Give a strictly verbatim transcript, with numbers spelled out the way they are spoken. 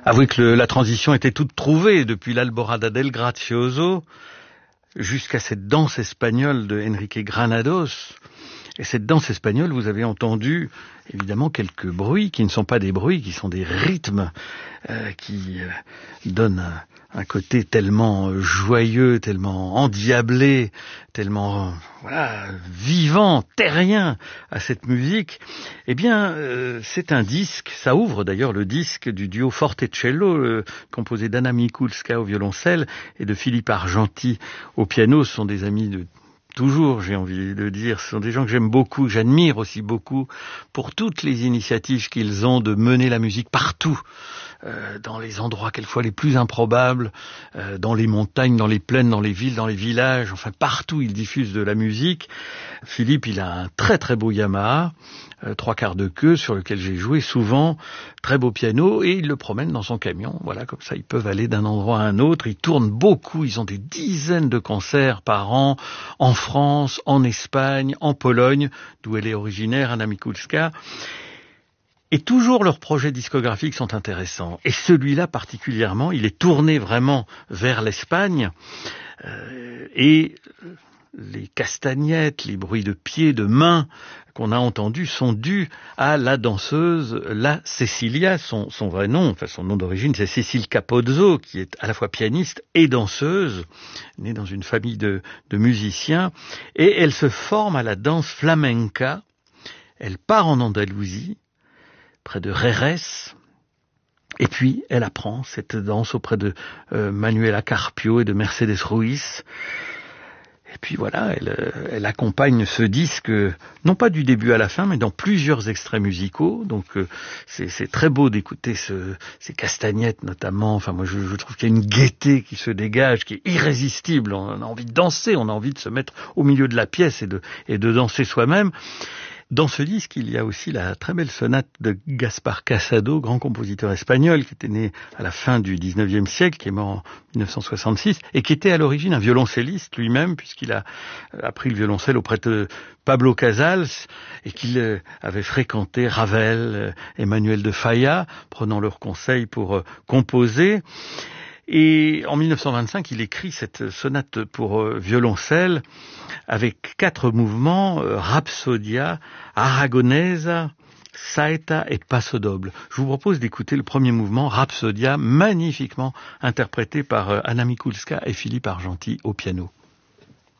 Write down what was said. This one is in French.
Avouez que le, la transition était toute trouvée depuis l'Alborada del Gracioso jusqu'à cette danse espagnole de Enrique Granados. Et cette danse espagnole, vous avez entendu évidemment quelques bruits qui ne sont pas des bruits, qui sont des rythmes euh, qui euh, donnent un, un côté tellement joyeux, tellement endiablé, tellement euh, voilà vivant, terrien à cette musique. Eh bien, euh, c'est un disque, ça ouvre d'ailleurs le disque du duo Forte-cello, euh, composé d'Anna Mikulska au violoncelle et de Philippe Argenti au piano. Ce sont des amis de toujours, j'ai envie de dire, ce sont des gens que j'aime beaucoup, que j'admire aussi beaucoup pour toutes les initiatives qu'ils ont de mener la musique partout, euh, dans les endroits quelquefois les plus improbables, euh, dans les montagnes, dans les plaines, dans les villes, dans les villages, enfin partout ils diffusent de la musique. Philippe, il a un très très beau Yamaha, euh, trois quarts de queue sur lequel j'ai joué souvent, très beau piano, et il le promène dans son camion, voilà, comme ça ils peuvent aller d'un endroit à un autre, ils tournent beaucoup, ils ont des dizaines de concerts par an, en France, en Espagne, en Pologne, d'où elle est originaire, Anna Mikulska. Et toujours leurs projets discographiques sont intéressants. Et celui-là particulièrement, il est tourné vraiment vers l'Espagne. Euh, et les castagnettes, les bruits de pieds, de mains qu'on a entendus sont dus à la danseuse, la Cecilia, son, son vrai nom, enfin son nom d'origine, c'est Cécile Capozzo, qui est à la fois pianiste et danseuse, née dans une famille de, de musiciens, et elle se forme à la danse flamenca. Elle part en Andalousie, près de Jerez, et puis elle apprend cette danse auprès de euh, Manuela Carpio et de Mercedes Ruiz. Et puis voilà, elle, elle accompagne ce disque, non pas du début à la fin, mais dans plusieurs extraits musicaux. Donc euh, c'est, c'est très beau d'écouter ce, ces castagnettes notamment. Enfin moi je, je trouve qu'il y a une gaieté qui se dégage, qui est irrésistible. On a envie de danser, on a envie de se mettre au milieu de la pièce et de, et de danser soi-même. Dans ce disque, il y a aussi la très belle sonate de Gaspar Casado, grand compositeur espagnol, qui était né à la fin du dix-neuvième siècle, qui est mort en dix-neuf cent soixante-six, et qui était à l'origine un violoncelliste lui-même, puisqu'il a appris le violoncelle auprès de Pablo Casals, et qu'il avait fréquenté Ravel, Emmanuel de Falla, prenant leurs conseils pour composer. Et en dix-neuf cent vingt-cinq, il écrit cette sonate pour violoncelle avec quatre mouvements, euh, Rhapsodia, Aragonesa, Saeta et Paso Doble. Je vous propose d'écouter le premier mouvement, Rhapsodia, magnifiquement interprété par euh, Anna Mikulska et Philippe Argenti au piano.